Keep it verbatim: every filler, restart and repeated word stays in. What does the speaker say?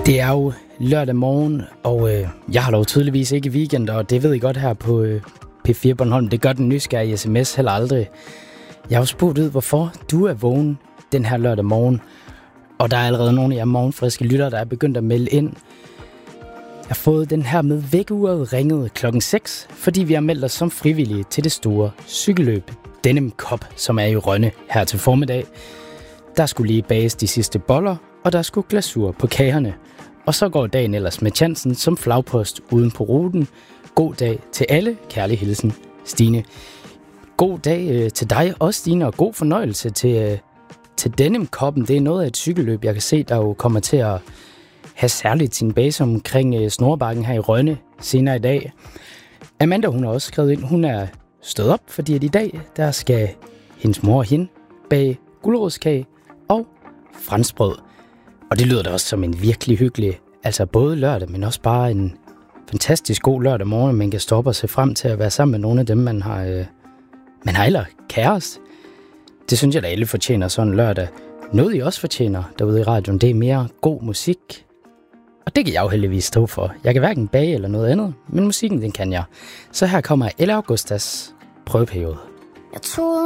Det er jo lørdag morgen, og øh, jeg har dog tydeligvis ikke weekend, og det ved I godt her på øh, P fire Bornholm. Det gør den nysgerrige sms heller aldrig. Jeg har jo spurgt ud, hvorfor du er vågen den her lørdag morgen, og der er allerede nogle af jer morgenfriske lyttere, der er begyndt at melde ind. Jeg har fået den her med vækkeuret ringet klokken seks, fordi vi har meldt os som frivillige til det store cykelløb Denim Cup, som er i Rønne her til formiddag. Der skulle lige bages de sidste boller, og der skulle glasur på kagerne. Og så går dagen ellers med chancen som flagpost uden på ruten. God dag til alle. Kærlig hilsen, Stine. God dag øh, til dig også, Stine, og god fornøjelse til, øh, til Denim Cup'en. Det er noget af et cykelløb, jeg kan se, der jo kommer til at have særligt sin base omkring øh, Snorbakken her i Rønne senere i dag. Amanda, hun har også skrevet ind, hun er stået op, fordi at i dag, der skal hendes mor og hende bage gulerodskage og franskbrød. Og det lyder da også som en virkelig hyggelig, altså både lørdag, men også bare en fantastisk god lørdag morgen, man kan stoppe og se frem til at være sammen med nogle af dem, man har, øh, man har eller kæreste. Det synes jeg da alle fortjener sådan en lørdag. Noget I også fortjener derude i radioen, det er mere god musik. Og det kan jeg jo heldigvis stå for. Jeg kan hverken bage eller noget andet, men musikken den kan jeg. Så her kommer Elle Augustas prøveperiode. Jeg troede